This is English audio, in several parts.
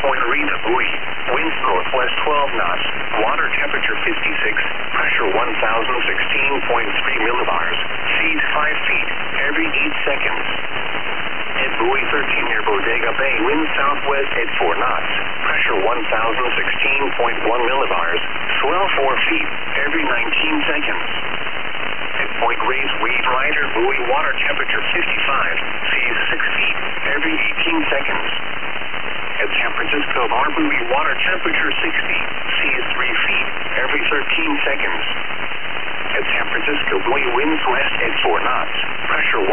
Point Arena buoy. Winds northwest 12 knots. Water temperature 56. Pressure 1016.3 millibars. Seas 5 feet every 8 seconds. At buoy 13 near Bodega Bay, wind southwest at 4 knots. Pressure 1016.1 millibars. Swell 4 feet every 19 seconds. At Point Reyes, wave rider buoy, water temperature 55. Seas 6 feet every 18 seconds. At San Francisco Bar buoy, water temperature 60. Seas 3 feet every 13 seconds. At San Francisco buoy, winds west at 4 knots. Pressure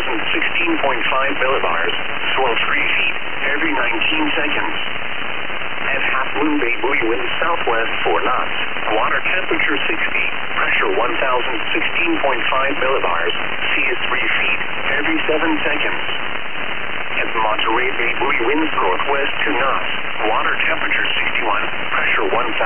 1016.5 millibars. Swell 3 feet every 19 seconds. At Half Moon Bay buoy, winds southwest 4 knots. Water temperature 60. Pressure 1016.5 millibars. Seas 3 feet every 7 seconds. At Monterey Bay buoy, winds northwest 2 knots. Water temperature 61. Pressure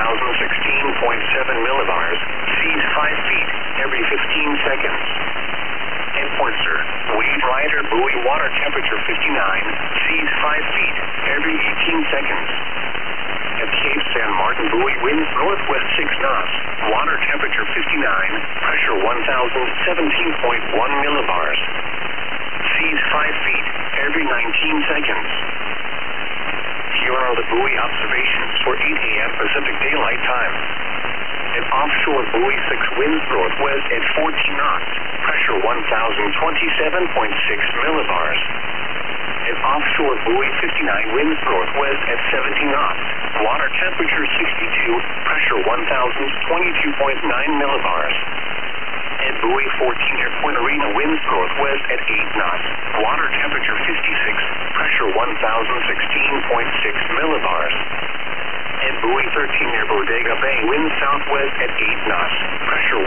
1016.7 millibars. Seas 5 feet every 15 seconds. At Pointer, wave rider buoy, water temperature 59. Seas 5 feet every 18 seconds. At Cape San Martin buoy, winds northwest 6 knots. Water temperature 59. Pressure 1017.1 millibars. Seas 5 feet every 19 seconds. Here are the buoy observations for 8 a.m. Pacific Daylight Time. At offshore buoy 6, winds northwest at 14 knots. Pressure 1027.6 millibars. At offshore buoy 59, winds northwest at 17 knots. Water temperature 62. Pressure 1022.9 millibars. At buoy 14 near Point Arena, winds northwest at 8 knots. Water temperature 56. Pressure 1016.6 millibars. At buoy 13 near Bodega Bay, winds southwest at 8 knots. Pressure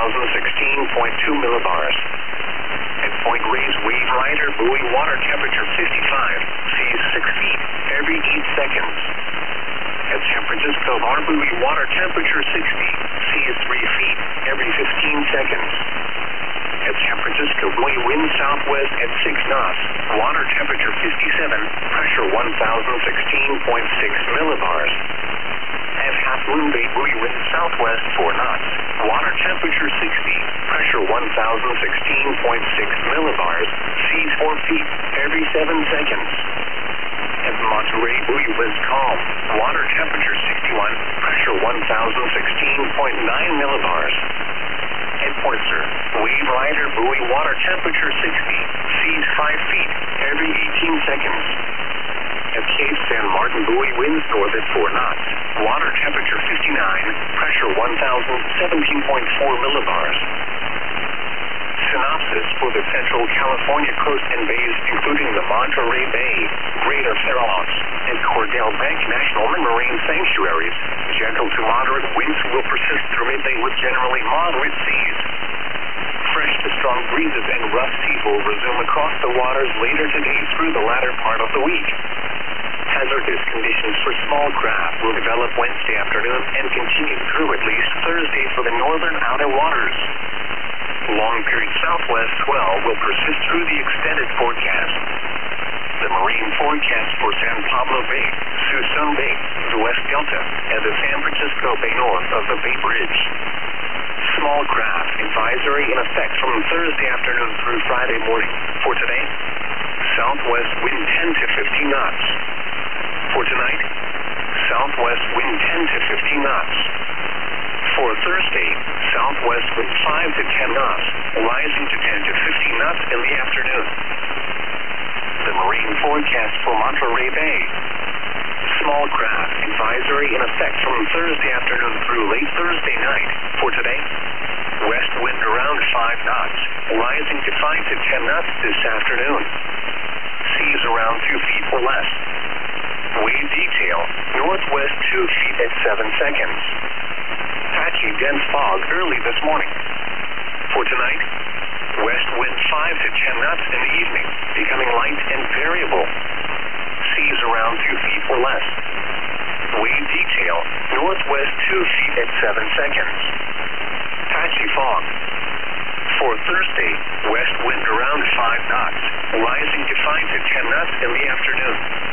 1016.2 millibars. At Point Reyes, wave rider buoy, water temperature 55. Seas 6 feet every 8 seconds. At San Francisco Bar buoy, water temperature 60. Seas 3 feet every 15 seconds. At San Francisco buoy, wind southwest at 6 knots. Water temperature 57. Pressure 1016.6 millibars. At Half Moon Bay buoy, wind southwest 4 knots. Water temperature 60. Pressure 1016.6 millibars. Seas 4 feet every 7 seconds. At Monterey buoy, winds calm. Water temperature 61. Pressure 1016.9 millibars. At Pointer, wave rider buoy, water temperature 60. Seas 5 feet every 18 seconds. At Cape San Martin buoy, winds north at 4 knots. Water temperature 59. Pressure 1017.4 millibars. Synopsis for the Central California coast and bays, including the Monterey Bay, Greater Farallons, and Cordell Bank National Marine Sanctuaries. Gentle to moderate winds will persist through midday with generally moderate seas. Fresh to strong breezes and rough seas will resume across the waters later today through the latter part of the week. Hazardous conditions for small craft will develop Wednesday afternoon and continue through at least Thursday for the northern outer waters. Long-period southwest swell will persist through the extended forecast. The marine forecast for San Pablo Bay, Suisun Bay, the West Delta, and the San Francisco Bay north of the Bay Bridge. Small craft advisory in effect from Thursday afternoon through Friday morning. For today, southwest wind 10 to 15 knots. For tonight, southwest wind 10 to 15 knots. For Thursday, southwest wind 5 to 10 knots, rising to 10 to 15 knots in the afternoon. The marine forecast for Monterey Bay. Small craft advisory in effect from Thursday afternoon through late Thursday night. For today, west wind around 5 knots, rising to 5 to 10 knots this afternoon. Seas around 2 feet or less. Wave detail, northwest 2 feet at 7 seconds. Patchy dense fog early this morning. For tonight, west wind 5 to 10 knots in the evening, becoming light and variable. Seas around 2 feet or less. Wave detail, northwest 2 feet at 7 seconds. Patchy fog. For Thursday, west wind around 5 knots, rising to 5 to 10 knots in the afternoon.